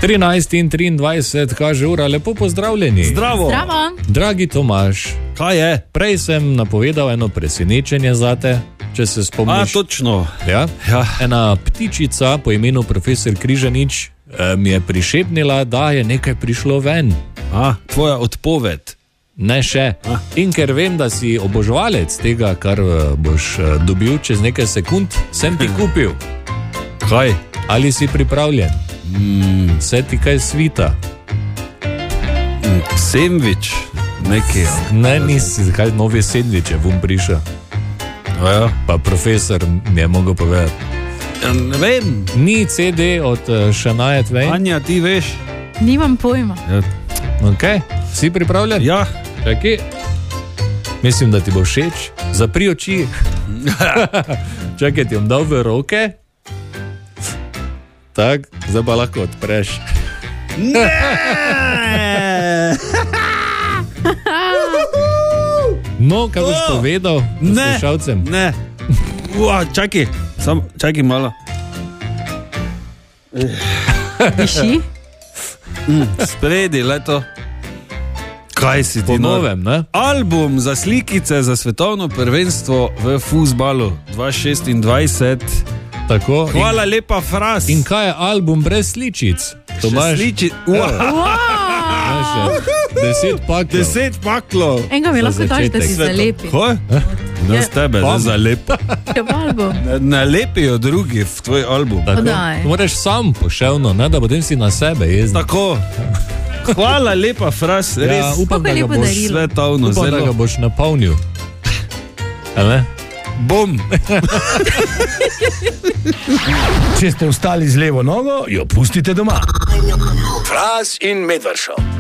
13 in 23, kaže ura, lepo pozdravljeni. Zdravo. Dragi Tomaž, Kaj je? prej sem napovedal eno presenečenje zate, če se spomniš. Točno. Ja? Ja. Ena ptičica po imenu profesor Križanič mi je prišepnila, da je nekaj prišlo ven. Tvoja odpoved. Ne še. In ker vem, da si oboževalec tega, kar boš dobil čez nekaj sekund, sem ti kupil. Kaj? Ali si pripravljen? Vse ti kaj svita? Sendvič. Nekaj. Ne, nisi, kaj novi sendviče bom prišel. Ja. Pa profesor mi je mogel povedati. Ne vem. Ni CD od Shania Twain. Anja, ti veš? Nimam pojma. Ja. Ok, si pripravljen? Ja. Čakaj. Mislim, da ti bo všeč. Zapri oči. Čakaj, ti bom dal v roke. Tak, zdaj pa lahko odpreš. Ne! No, kaj boš povedal poslušalcem? Ne. Čakaj malo. Diši? Spredi, leto. Kaj si ti? Po novem, ne? Album za slikice za svetovno prvenstvo v fuzbalu 2026. Tako. Hvala lepa, Fras. In kaj je album brez sličic? Tomaž? Sličic. 10 paklov. 10 paklov. Enega mi lahko daš, da si zalepi. Kaj? Da z tebe, da zalepi. Nalepijo drugi v tvoj album. Moraš sam poševno, ne, da potem si na sebe jezdil. Tako. Hvala lepa, Fras. Res. Ja, upam, da ga boš svetovno upam, da ga boš napolnil. Ale? Bom. Če ste vstali z levo nogo, jo pustite doma. Fras in Medvard Show.